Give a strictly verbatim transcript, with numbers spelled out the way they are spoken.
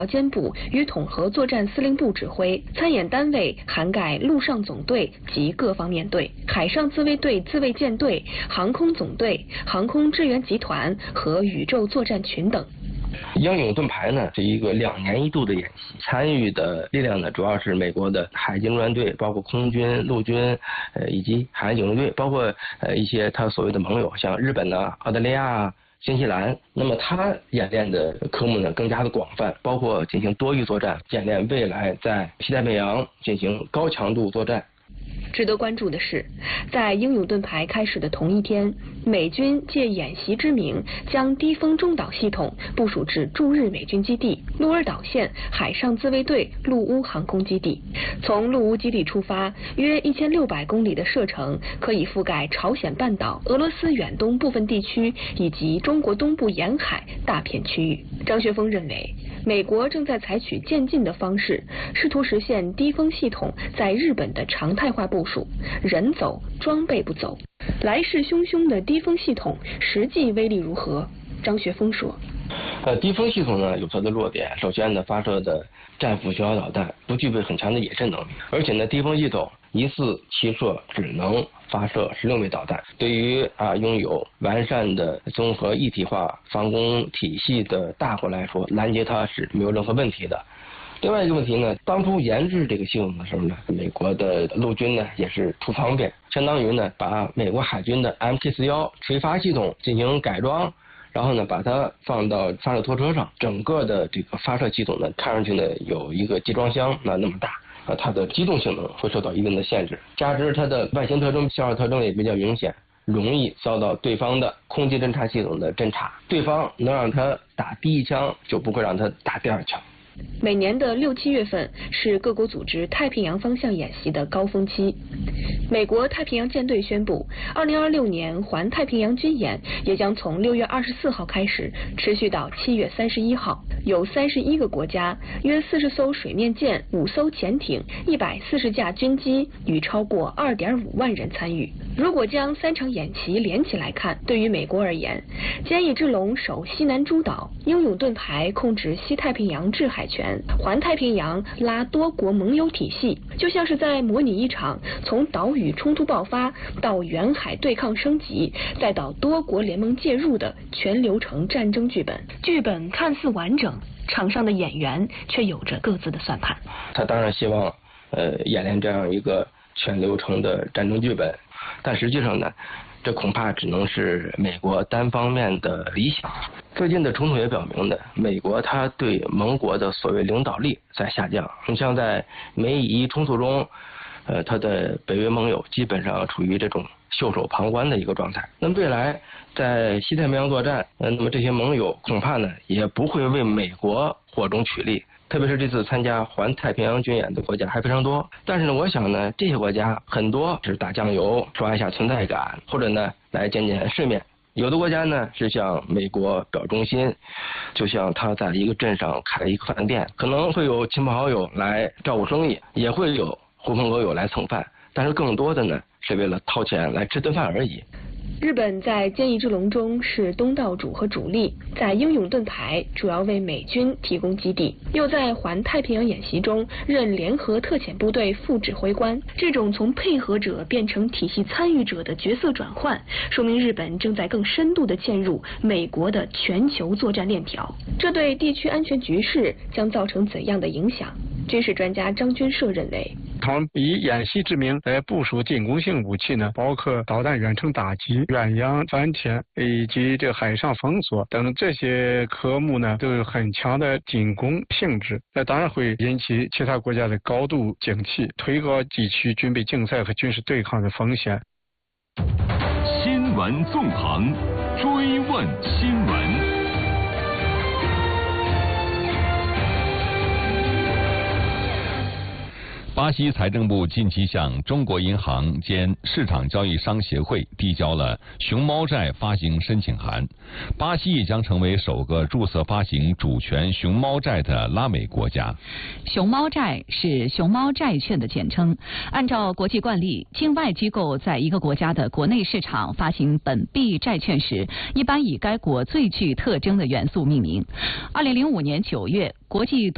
监部与统合作战司令部指挥，参演单位涵盖陆上总队及各方面队、海上自卫队自卫舰队、航空总队、航空支援集团和宇宙作战群等。 英勇盾牌呢是一个两年一度的演习，参与的力量呢主要是美国的海军陆战队，包括空军、陆军，呃以及海岸警卫队，包括呃一些他所谓的盟友，像日本呢、澳大利亚、新西兰。那么他演练的科目呢更加的广泛，包括进行多域作战，演练未来在西太平洋进行高强度作战。 值得关注的是，在英勇盾牌开始的同一天，美军借演习之名，将低空中导系统部署至驻日美军基地鹿儿岛县海上自卫队陆乌航空基地。从陆乌基地出发，约一千六百公里的射程，可以覆盖朝鲜半岛、俄罗斯远东部分地区以及中国东部沿海大片区域。张学峰认为，美国正在采取渐进的方式，试图实现低空系统在日本的常态化部署，人走装备不走。来势汹汹的低空系统实际威力如何？张学峰说， 呃，低空系统呢有它的弱点，首先呢发射的战斧巡航导弹不具备很强的野战能力，而且呢低空系统一次齐射只能发射十六枚导弹，对于啊拥有完善的综合一体化防空体系的大国来说，拦截它是没有任何问题的。另外一个问题呢，当初研制这个系统的时候呢，美国的陆军呢也是图方便，相当于呢把美国海军的 M Q 四十一 垂发系统进行改装，然后呢把它放到发射拖车上，整个的这个发射系统呢看上去呢有一个集装箱那那么大。啊，它的机动性能会受到一定的限制，加之它的外形特征、信号特征也比较明显，容易遭到对方的空气侦察系统的侦察。对方能让它打第一枪，就不会让它打第二枪。 每年的六七月份是各国组织太平洋方向演习的高峰期。美国太平洋舰队宣布，二零二六年环太平洋军演也将从六月二十四号开始，持续到七月三十一号。有三十一个国家、约四十艘水面舰、五艘潜艇、一百四十架军机与超过二点五万人参与。如果将三场演习连起来看，对于美国而言，坚毅之龙守西南诸岛，英勇盾牌控制西太平洋制海权，环太平洋拉多国盟友体系，就像是在模拟一场从岛屿冲突爆发到远海对抗升级，再到多国联盟介入的全流程战争剧本。剧本看似完整，场上的演员却有着各自的算盘。 他当然希望呃演练这样一个全流程的战争剧本，但实际上呢，这恐怕只能是美国单方面的理想。最近的冲突也表明呢，美国它对盟国的所谓领导力在下降。你像在美以伊冲突中，呃，它的北约盟友基本上处于这种袖手旁观的一个状态。那么未来在西太平洋作战，呃，那么这些盟友恐怕呢也不会为美国火中取栗。特别是这次参加环太平洋军演的国家还非常多，但是呢，我想呢，这些国家很多是打酱油、刷一下存在感，或者呢来见见世面。有的国家呢是向美国表忠心，就像他在一个镇上开了一个饭店，可能会有亲朋好友来照顾生意，也会有狐朋狗友来蹭饭，但是更多的呢是为了掏钱来吃顿饭而已。 日本在坚毅之龙中是东道主和主力，在英勇盾牌主要为美军提供基地，又在环太平洋演习中任联合特遣部队副指挥官。这种从配合者变成体系参与者的角色转换，说明日本正在更深度地嵌入美国的全球作战链条。这对地区安全局势将造成怎样的影响？军事专家张军社认为， 他们以演习之名来部署进攻性武器呢，包括导弹远程打击、远洋反潜以及这海上封锁等这些科目呢，都有很强的进攻性质。那当然会引起其他国家的高度警惕，推高地区军备竞赛和军事对抗的风险。 新闻纵横，追问新闻。巴西财政部近期向中国银行兼市场交易商协会递交了熊猫债发行申请函，巴西也将成为首个注册发行主权熊猫债的拉美国家。 熊猫债是熊猫债券的简称。按照国际惯例，境外机构在一个国家的国内市场发行本币债券时，一般以该国最具特征的元素命名。二零零五年九月，国际